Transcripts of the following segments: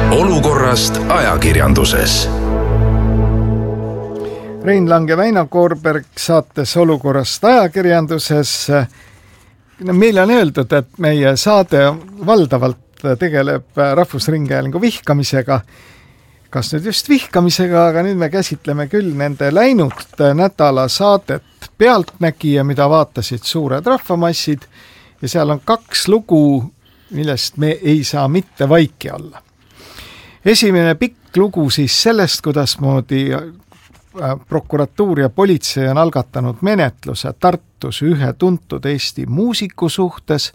Olukorrast ajakirjanduses. Rein Lang ja Väino Koorberg saates Olukorrast ajakirjanduses. Meile on öeldud, et meie saade valdavalt tegeleb Rahvusringhäälingu vihkamisega. Kas nüüd just vihkamisega, aga nüüd me käsitleme küll nende läinud nädala saadet Pealtnägija, mida vaatasid suured rahvamassid, ja seal on 2 lugu, millest me ei saa mitte vaiki olla. Esimene pikk lugu siis sellest, kuidas moodi prokuratuur ja politsei on algatanud menetluse Tartus ühe tuntud Eesti muusiku suhtes,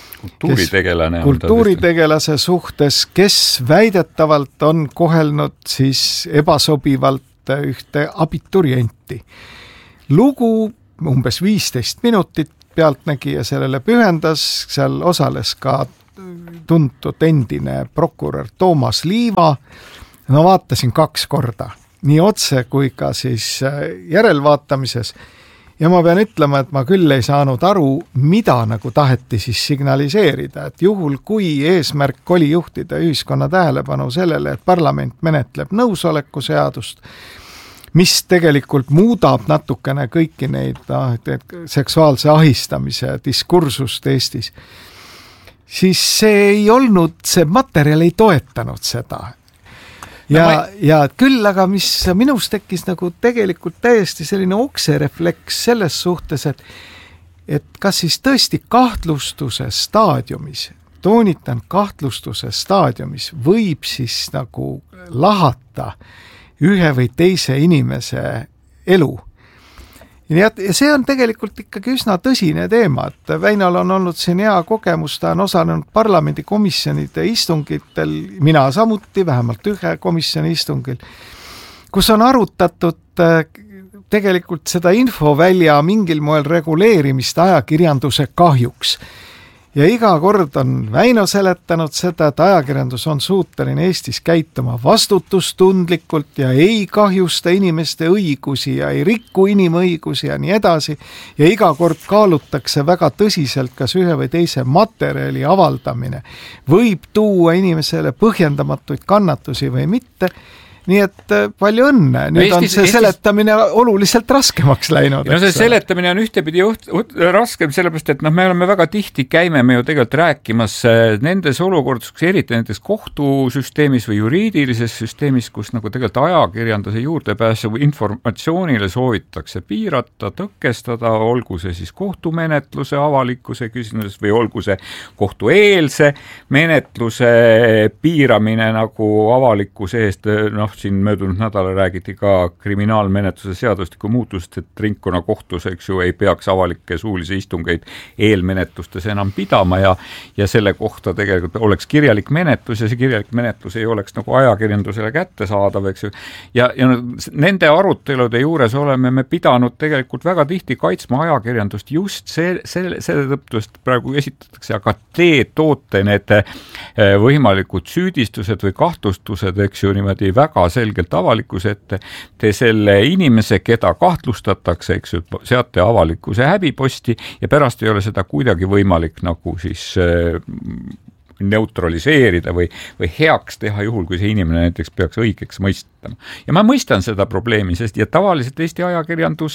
kultuuritegelase suhtes, kes väidetavalt on kohelnud siis ebasobivalt ühte abiturienti. Lugu umbes 15 minutit Pealtnägija sellele pühendas, seal osales ka tuntud endine prokurör Toomas Liiva. Ma vaatasin 2 korda, nii otse kui ka siis järelvaatamises. Ja ma pean ütlema, et ma küll ei saanud aru, mida nagu taheti siis signaliseerida, et juhul kui eesmärk oli juhtida ühiskonna tähelepanu sellele, et parlament menetleb nõusoleku seadust, mis tegelikult muudab natukene kõiki neid seksuaalse ahistamise diskursust Eestis, siis see ei olnud, see materjal ei toetanud seda. Ja küll, aga mis minus tekkis nagu tegelikult täiesti selline okserefleks selles suhtes, et kas siis tõesti kahtlustuse staadiumis, toonitan kahtlustuse staadiumis, võib siis nagu lahata ühe või teise inimese elu. Ja see on tegelikult ikkagi üsna tõsine teema, et Väinol on olnud siin hea kogemus, ta on osalenud parlamendikomisjonide istungitel, mina samuti, vähemalt ühe komisjoni istungil, kus on arutatud tegelikult seda infovälja mingil moel reguleerimist ajakirjanduse kahjuks. Ja iga kord on Väino seletanud seda, et ajakirjandus on suuteline Eestis käituma vastutustundlikult ja ei kahjusta inimeste õigusi ja ei riku inimõigusi ja nii edasi. Ja iga kord kaalutakse väga tõsiselt, kas ühe või teise materjali avaldamine võib tuua inimesele põhjendamatuid kannatusi või mitte. Nii et palju õnne. Nüüd on see seletamine oluliselt raskemaks läinud. No see seletamine on ühtepidi raskem, sellepärast, et me oleme väga tihti, käime me ju tegelikult rääkimas nendes olukordades, eriti nendes kohtusüsteemis või juriidilises süsteemis, kus nagu tegelikult ajakirjanduse juurdepääsu informatsioonile soovitakse piirata, tõkestada, olgu see siis kohtumenetluse avalikkuse küsimuses või olgu see kohtueelse menetluse piiramine nagu avalikkuse eest, siin möödunud nädala räägiti ka kriminaalmenetluse seadustiku muutusest, et ringkonnakohtus, eks ju, ei peaks avalikke suulisi istungeid eelmenetlustes enam pidama ja selle kohta tegelikult oleks kirjalik menetlus ja see kirjalik menetlus ei oleks nagu ajakirjandusele kättesaadav, eks ju. Ja nende arutelude juures oleme me pidanud tegelikult väga tihti kaitsma ajakirjandust just selle tõttu, et praegu esitatakse, aga te toote need võimalikud süüdistused või kahtlustused, eks ju, niimoodi väga selgelt avalikkuse ette, te selle inimese, keda kahtlustatakse, eks ju, seate avalikkuse häbiposti ja pärast ei ole seda kuidagi võimalik nagu siis neutraliseerida või heaks teha juhul, kui see inimene näiteks peaks õigeks mõistama. Ja ma mõistan seda probleemi, sest ja tavaliselt Eesti ajakirjandus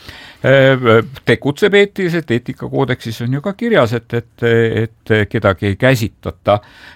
tegutseb eetiliselt, eetikakoodeksis on ju ka kirjas, et kedagi ei käsitata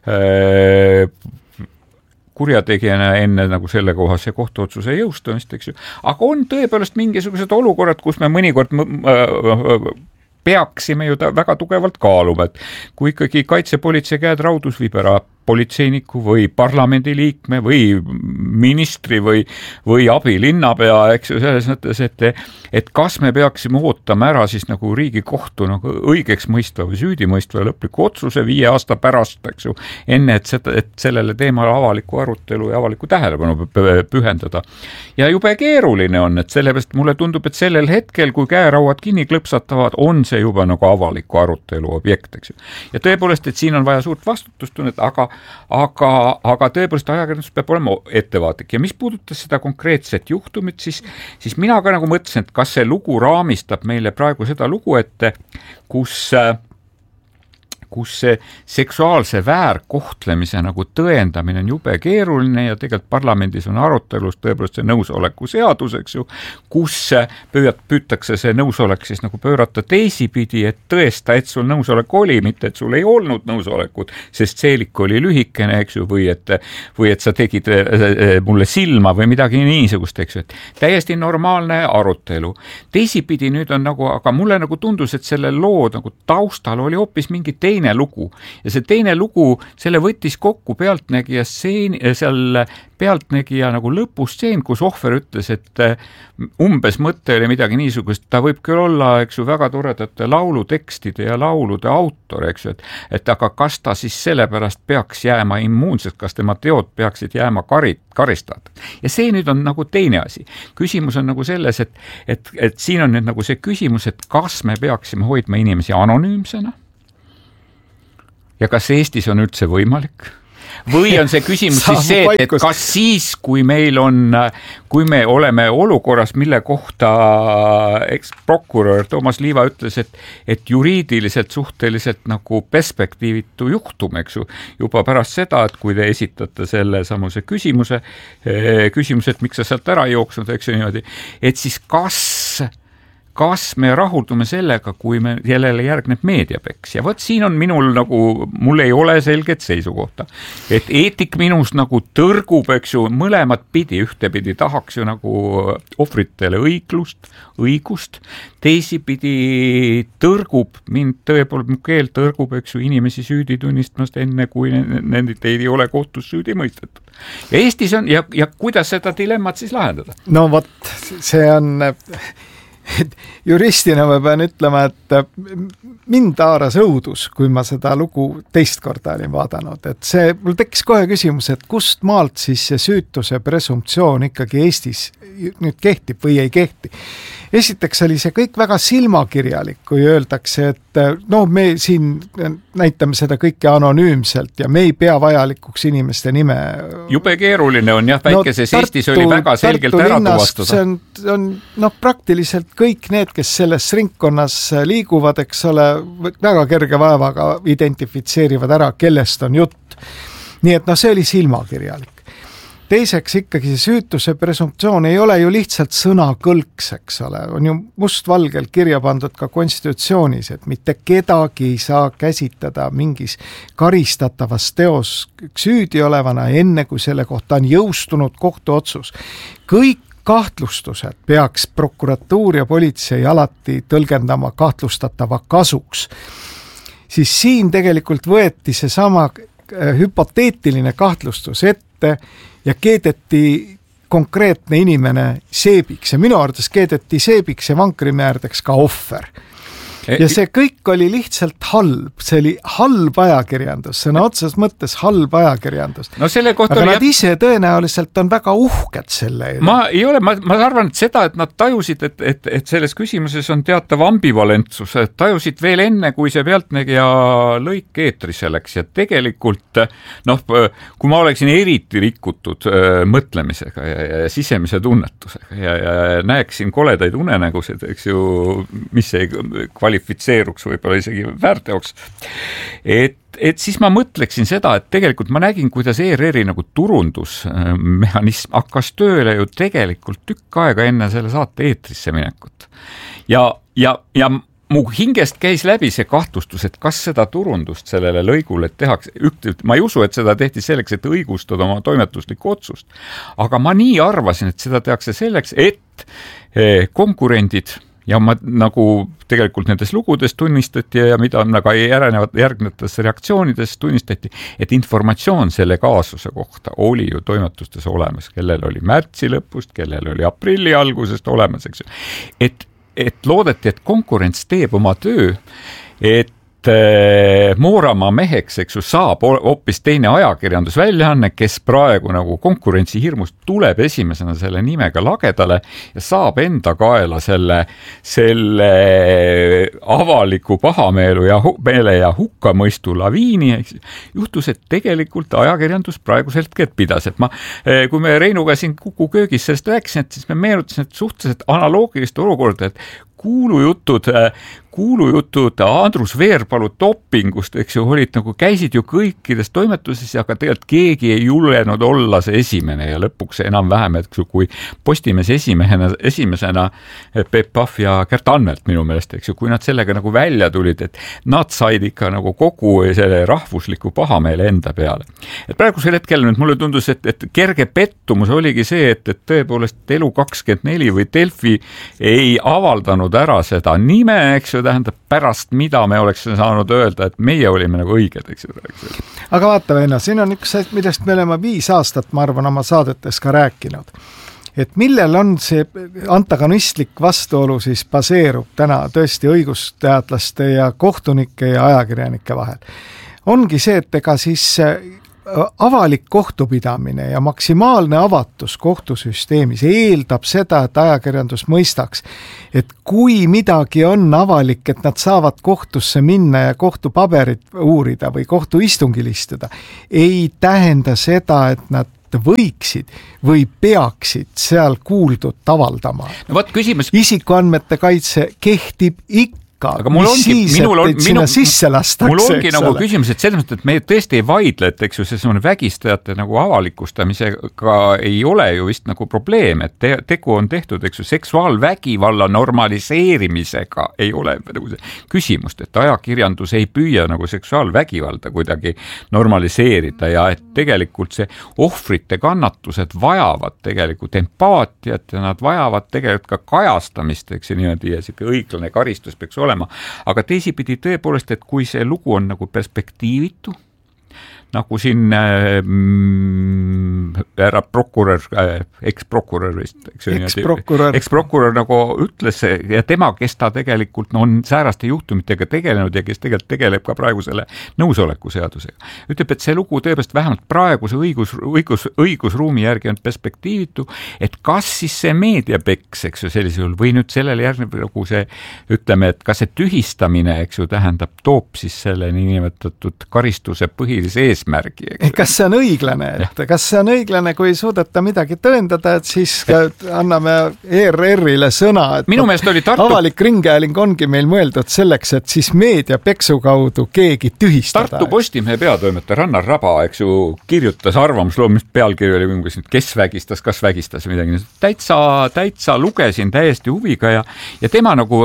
kurjategijana enne nagu selle kohase kohtuotsuse jõustumist, eks ju. Aga on tõepoolest mingisugused olukorrad, kus me mõnikord peaksime ju väga tugevalt kaaluma, et kui ikkagi kaitsepolitsei käed raudus viib ära politseiniku või parlamendiliikme või ministri või abilinnapea, eks ju, selles mõttes, et kas me peaksime ootama ära siis nagu Riigikohtu nagu õigeks mõistva või süüdimõistva lõpliku otsuse 5 aasta pärast, eks ju, enne et sellele teemale avaliku arutelu ja avaliku tähelepanu pühendada. Ja jube keeruline on, et sellepärast mulle tundub, et sellel hetkel, kui käerauad kinni klõpsatavad, on see juba nagu avaliku arutelu objekt, eks ju. Ja tõepoolest, et siin on vaja suurt vastutustunnet, aga tõepoolest ajakirjandus peab olema ettevaatlik. Ja mis puudutas seda konkreetset juhtumit, siis mina ka nagu mõtlesin, et kas see lugu raamistab meile praegu seda lugu ette, kus kus see seksuaalse väärkohtlemise nagu tõendamine on jube keeruline ja tegelikult parlamendis on arutelus tõepoolest see nõusoleku seadus, eks ju, kus püütakse see nõusolek siis nagu pöörata teisipidi, et tõesta, et sul nõusolek oli, mitte et sul ei olnud nõusolekut, sest seelik oli lühikene, eks ju, või et sa tegid mulle silma või midagi niisugust, eks ju, et täiesti normaalne arutelu. Teisipidi nüüd on nagu, aga mulle nagu tundus, et selle loo nagu taustal oli hoopis mingi teine lugu ja see teine lugu, selle võttis kokku Pealtnägija nagu lõpustseen, kus ohver ütles, et umbes mõte oli midagi niisugust, ta võib küll olla, eks ju, väga toredate laulutekstide ja laulude autor, eks ju, et aga kas ta siis sellepärast peaks jääma immuunseks, kas tema teod peaksid jääma karistatud. Ja see nüüd on nagu teine asi. Küsimus on nagu selles, et siin on nüüd nagu see küsimus, et kas me peaksime hoidma inimesi anonüümsena ja kas Eestis on üldse võimalik? Või on see küsimus siis see, et kas siis, kui me oleme olukorras, mille kohta eksprokurör Toomas Liiva ütles, et juriidiliselt suhteliselt nagu perspektiivitu juhtum, eks ju, juba pärast seda, et kui te esitate selle samuse küsimuse, et miks sa sealt ära jooksnud, eks ju niimoodi, et siis kas me rahuldume sellega, kui me jällele järgneb meediapeks. Ja võt siin on mul ei ole selget seisukohta. Et eetik minus nagu tõrgub, eks ju, mõlemat pidi, ühtepidi tahaks ju nagu ohvritele õigust, teisipidi tõrgub, mind tõepoolest mu keel tõrgub, eks ju, inimesi süüdi tunnistamast enne, kui nendid ei ole kohtus süüdi mõistetud. Ja Eestis on, ja kuidas seda dilemmat siis lahendada? No vot, see on... Juristina ma pean ütlema, et mind haaras õudus, kui ma seda lugu teist korda olin vaadanud, et mul tekkis kohe küsimus, et kust maalt siis see süütuse presumptsioon ikkagi Eestis nüüd kehtib või ei kehti. Esiteks oli see kõik väga silmakirjalik, kui öeldakse, et no me siin näitame seda kõike anonüümselt ja me ei pea vajalikuks inimeste nime. Jube keeruline on jah, väikeses Eestis oli väga selgelt ära tuvastada. See on praktiliselt kõik need, kes selles ringkonnas liiguvad, eks ole, väga kerge vaevaga identifitseerivad ära, kellest on jutt. Nii et see oli silmakirjalik. Teiseks ikkagi see süütuse presumptsioon ei ole ju lihtsalt sõnakõlks, eks ole, on ju mustvalgelt kirja pandud ka konstitutsioonis, et mitte kedagi ei saa käsitada mingis karistatavas teos süüdi olevana enne, kui selle kohta on jõustunud kohtuotsus. Kõik kahtlustused peaks prokuratuur ja politsei alati tõlgendama kahtlustatava kasuks. Siis siin tegelikult võeti see sama hüpoteetiline kahtlustus ette ja keedeti konkreetne inimene seebiks ja minu arvates keedeti seebiks ja vankrimeerdeks ka ohver. Ja see kõik oli lihtsalt halb, see oli halb ajakirjandus, sõna otsas mõttes halb ajakirjandus. No selle kohta aga nad ise tõenäoliselt on väga uhked selle üle. Ma arvan, et seda, et nad tajusid, et selles küsimuses on teatav ambivalentsus, et tajusid veel enne, kui see Pealtnägija lõik eetrisse läks ja tegelikult, kui ma oleksin eriti rikutud mõtlemisega ja sisemise tunnetusega ja näeksin koledaid unenägusid, eks ju, mis ei kvalifitseeruks võib-olla isegi väärteoks, et siis ma mõtleksin seda, et tegelikult ma nägin, kuidas ERR-i nagu turundusmehhanism hakkas tööle ju tegelikult tükk aega enne selle saate eetrisse minekut. Ja mu hingest käis läbi see kahtlustus, et kas seda turundust sellele lõigule tehakse, ma ei usu, et seda tehti selleks, et õigustada oma toimetuslikku otsust, aga ma nii arvasin, et seda tehakse selleks, et konkurendid ja ma nagu tegelikult nendes lugudes tunnistati ja mida nagu järgnevates reaktsioonides tunnistati, et informatsioon selle kaasuse kohta oli ju toimetustes olemas, kellel oli märtsi lõpust, kellel oli aprilli algusest olemas, eks ju. Et loodeti, et konkurents teeb oma töö, et Mooramaa meheks, eks ju, saab hoopis teine ajakirjandusväljaanne, kes praegu nagu konkurentsi hirmust tuleb esimesena selle nimega lagedale ja saab enda kaela selle avaliku pahameelu ja hukkamõistu laviini. Juhtus, et tegelikult ajakirjandus praeguselt pidas. Et kui me Reinuga siin Kuku köögis sellest rääkisin, et siis me meenutasin, et suhteliselt analoogilist olukorda, et kuulujutud kuulujutud Andrus Veerpalu dopingust, eks ju, olid nagu, käisid ju kõikides toimetuses, aga tegelikult keegi ei julgenud olla see esimene ja lõpuks enam-vähem, et kui Postimees esimesena Peep Pahv ja Gert Anvelt minu meelest, eks ju, kui nad sellega nagu välja tulid, et nad said ikka nagu kogu selle rahvusliku pahameele enda peale. Et praegusel hetkel nüüd mulle tundus, et kerge pettumus oligi see, et tõepoolest Elu24 või Delfi ei avaldanud ära seda nime, eks ju, tähendab pärast, mida me oleks saanud öelda, et meie olime nagu õiged, eks ju. Aga vaata, Venno, siin on üks, millest me oleme 5 aastat, ma arvan, oma saadetes ka rääkinud. Et millel on see antagonistlik vastuolu siis baseerub täna tõesti õigusteadlaste ja kohtunike ja ajakirjanike vahel. Ongi see, et ega siis avalik kohtupidamine ja maksimaalne avatus kohtusüsteemis eeldab seda, et ajakirjandus mõistaks, et kui midagi on avalik, et nad saavad kohtusse minna ja kohtupaberit uurida või kohtuistungil istuda, ei tähenda seda, et nad võiksid või peaksid seal kuuldut avaldama. No võt, küsimus... Isikuandmete kaitse kehtib ikka. Aga mul ongi, mul ongi nagu küsimus, et selles mõttes, et me tõesti ei vaidle, et eks ju see vägistajate nagu avalikustamisega ei ole ju vist nagu probleem, et tegu on tehtud, eks ju, seksuaalvägivalla normaliseerimisega ei ole nagu see küsimust, et ajakirjandus ei püüa nagu seksuaalvägivalda kuidagi normaliseerida ja et tegelikult see ohvrite kannatused vajavad tegelikult empaatiat ja nad vajavad tegelikult ka kajastamist, eks ju niimoodi ja siuke õiglane karistus peaks olema. Aga teisipidi tõepoolest, et kui see lugu on nagu perspektiivitu, nagu siin härra prokurör, eksprokurör vist, eksprokurör nagu ütles ja tema, kes ta tegelikult on sääraste juhtumitega tegelenud ja kes tegelikult tegeleb ka praegu selle nõusoleku seadusega. Ütleb, et see lugu tõepoolest vähemalt praeguse õigusruumi järgi on perspektiivitu, et kas siis see meediapeks, eks ju, sellisel juhul või nüüd sellele järgneb nagu see, ütleme, et kas see tühistamine, eks ju, tähendab, toob siis selle niinimetatud karistuse põhilise eesmärgi. Kas see on õiglane, et kas see on õiglane, kui ei suudeta midagi tõendada, et siis anname ERR-ile sõna, et minu meelest oli avalik ringhääling ongi meil mõeldud selleks, et siis meediapeksu kaudu keegi tühistada. Tartu Postimehe peatoimetaja Rannar Raba, eks ju, kirjutas arvamusloomist pealkirja oli, kes vägistas, kas vägistas midagi. Täitsa lugesin täiesti huviga ja tema nagu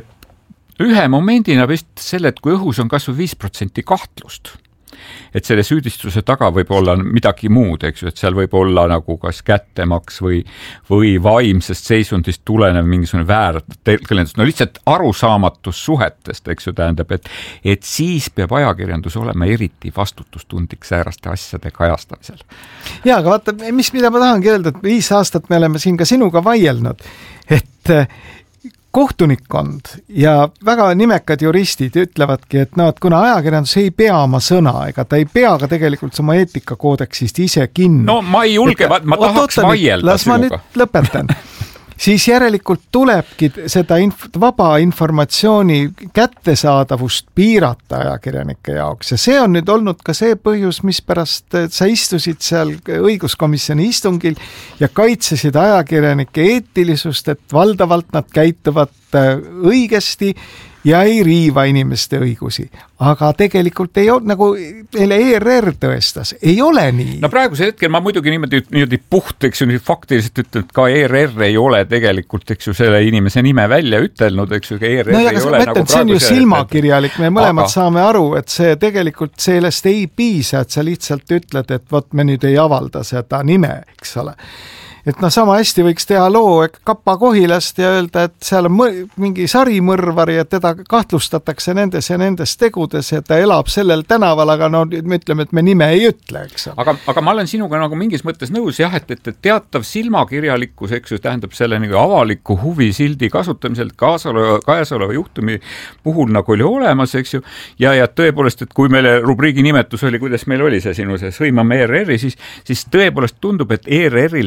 ühe momendina vist selle, et kui õhus on kasvu 5% kahtlust, et selle süüdistuse taga võib olla midagi muud, eks ju, et seal võib olla nagu kas kättemaks või vaimsest seisundist tulenev mingisugune väärtõlgendus, no lihtsalt arusaamatus suhetest, eks ju, tähendab, et siis peab ajakirjandus olema eriti vastutustundlik sääraste asjade kajastamisel. Ja, aga vaata, mida ma tahangi öelda, et 5 aastat me oleme siin ka sinuga vaielnud, et kohtunikkond ja väga nimekad juristid ütlevadki, et no, et kuna ajakirjandus ei pea oma sõna, ega ta ei pea ka tegelikult oma eetikakoodeksist ise kinni. No ma ei julge, ma tahaks vaielda sinuga. Las ma nüüd lõpetan. Siis järelikult tulebki seda vaba informatsiooni kättesaadavust piirata ajakirjanike jaoks ja see on nüüd olnud ka see põhjus, mispärast sa istusid seal õiguskomisjoni istungil ja kaitsesid ajakirjanike eetilisust, et valdavalt nad käituvad õigesti ja ei riiva inimeste õigusi. Aga tegelikult ei ole, nagu meile ERR tõestas, ei ole nii. No praegusel hetkel ma muidugi niimoodi puht, eks ju, faktiliselt ütlen, et ka ERR ei ole tegelikult, eks ju, selle inimese nime välja ütelnud, eks ju, ERR no, ei ole nagu praegu see on ju silmakirjalik, me mõlemad saame aru, et see tegelikult sellest ei piisa, et sa lihtsalt ütled, et vot me nüüd ei avalda seda nime, eks ole. Et no sama hästi võiks teha loo Kapa Kohilast ja öelda, et seal on mingi sarimõrvar ja teda kahtlustatakse nendes ja nendes tegudes ja ta elab sellel tänaval, aga no me ütleme, et me nime ei ütle, eks. Aga ma olen sinuga nagu mingis mõttes nõus jah, et teatav silmakirjalikkus, eks ju, tähendab selle nagu avaliku huvi sildi kasutamisel käesoleva juhtumi puhul nagu oli olemas, eks ju, ja tõepoolest, et kui meile rubriigi nimetus oli, kuidas meil oli see sinu see sõimame ERR-i, siis tõepoolest tundub, et ERR-il peaks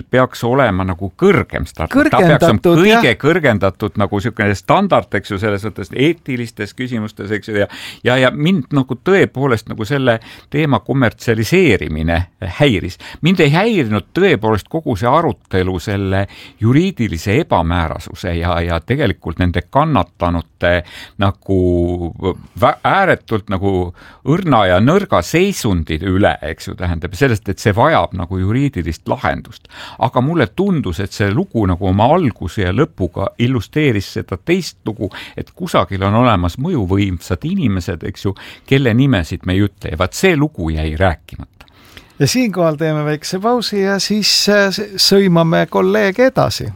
olema nagu kõrgem standard, ta peaks olema kõige kõrgendatud nagu niisugune standard, eks ju, selles mõttes eetilistes küsimustes, eks ju, ja mind nagu tõepoolest nagu selle teema kommertsialiseerimine häiris. Mind ei häirinud tõepoolest kogu see arutelu selle juriidilise ebamäärasuse ja tegelikult nende kannatanute nagu ääretult nagu õrna ja nõrga seisundid üle, eks ju, tähendab sellest, et see vajab nagu juriidilist lahendust. Aga mulle tundus, et see lugu nagu oma alguse ja lõpuga illustreeris seda teist lugu, et kusagil on olemas mõjuvõimsad inimesed, eks ju, kelle nimesid me ei ütle ja vaat see lugu jäi rääkimata. Ja siinkohal teeme väikse pausi ja siis sõimame kolleege edasi.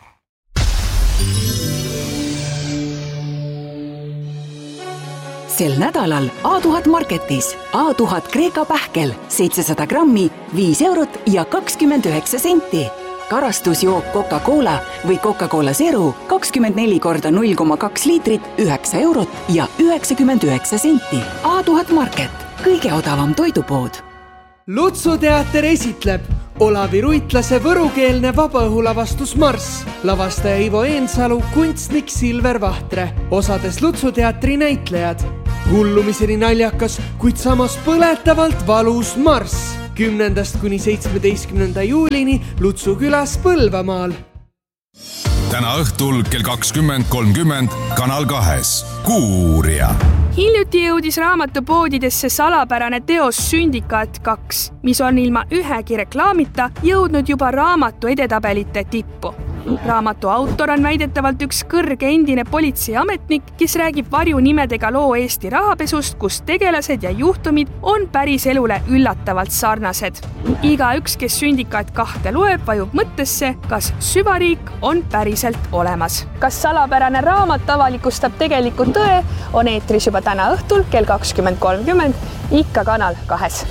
Sel nädalal A1000 Marketis A1000 Kreeka pähkel 700 grammi 5 eurot ja 29 senti. Karastusjook Coca-Cola või Coca-Cola Zero 24 korda 0,2 liitrit 9 eurot ja 99 senti. A1000 Market, kõige odavam toidupood. Lutsuteater esitleb Olavi Ruitlase võrukeelne vabaõhulavastus Marss, lavastaja Ivo Eensalu, kunstnik Silver Vahtre, osades Lutsuteatri näitlejad. Hullumiseni naljakas, kuid samas põletavalt valus Marss. 10. kuni 17. juulini Lutsu külas Põlvamaal. Täna õhtul kell 20:30 Kanal 2 Kuuuurija. Hiljuti jõudis raamatupoodidesse salapärane teos Sündikaat 2, mis on ilma ühegi reklaamita jõudnud juba raamatu edetabelite tippu. Raamatu autor on väidetavalt üks kõrge endine politseiametnik, kes räägib varjunimedega loo Eesti rahapesust, kus tegelased ja juhtumid on päris elule üllatavalt sarnased. Igaüks, kes Sündikaat 2 loeb, vajub mõttesse, kas süvariik on päriselt olemas. Kas salapärane raamat avalikustab tegeliku tõe, on eetris juba täna õhtul kell 20:30, ikka Kanal 2.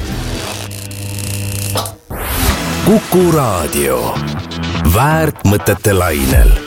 Kuku Raadio. Väärt mõtete lainel.